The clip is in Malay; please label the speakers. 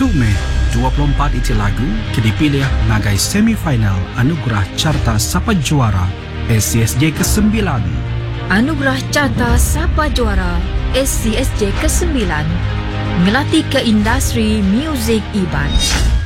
Speaker 1: Mei 24 iti lagu dipilih nagai semifinal Anugerah Carta Sapa Juara SCSJ ke-9.
Speaker 2: Anugerah Carta Sapa Juara SCSJ ke-9 melatih ke industri muzik Iban.